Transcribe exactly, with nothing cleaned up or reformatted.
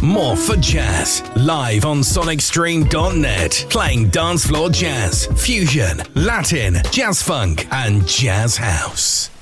more for jazz. Live on sonic stream dot net. Playing dance floor jazz, fusion, Latin, jazz funk, and jazz house.